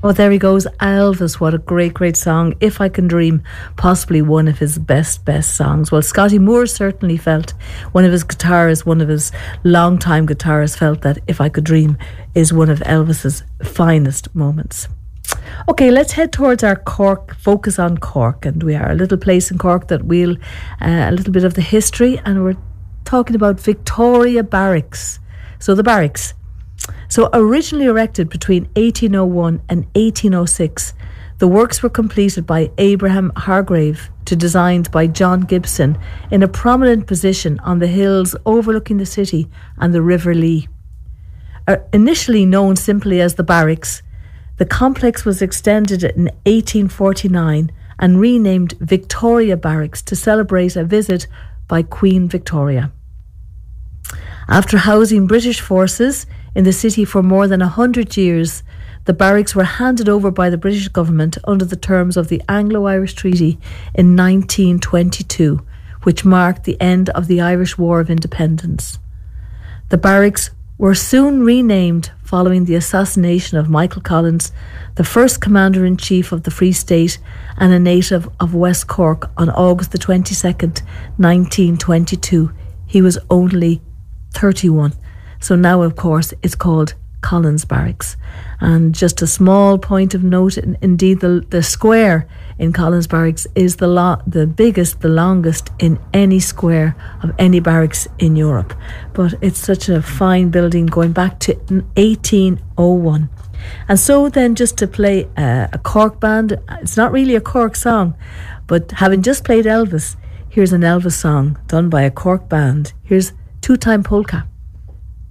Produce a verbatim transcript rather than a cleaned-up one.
Oh, there he goes, Elvis. What a great, great song. If I Can Dream, possibly one of his best, best songs. Well, Scotty Moore certainly felt, one of his guitarists, one of his long-time guitarists felt that If I Could Dream is one of Elvis's finest moments. Okay, let's head towards our Cork, focus on Cork. And we are a little place in Cork that we'll, uh, a little bit of the history, and we're talking about Victoria Barracks. So the barracks. So originally erected between eighteen oh one and eighteen oh six, the works were completed by Abraham Hargrave to designed by John Gibson in a prominent position on the hills overlooking the city and the River Lee. Uh, initially known simply as the Barracks, the complex was extended in eighteen forty-nine and renamed Victoria Barracks to celebrate a visit by Queen Victoria. After housing British forces in the city for more than a hundred years, the barracks were handed over by the British government under the terms of the Anglo-Irish Treaty in nineteen twenty-two, which marked the end of the Irish War of Independence. The barracks were soon renamed following the assassination of Michael Collins, the first Commander-in-Chief of the Free State and a native of West Cork, on August the twenty-second, nineteen twenty-two. He was only thirty-one. So now, of course, it's called Collins Barracks. And just a small point of note, indeed, the, the square in Collins Barracks is the lo- the biggest, the longest in any square of any barracks in Europe. But it's such a fine building going back to eighteen oh one. And so then, just to play a, a Cork band, it's not really a Cork song, but having just played Elvis, here's an Elvis song done by a Cork band. Here's Two Time Polka.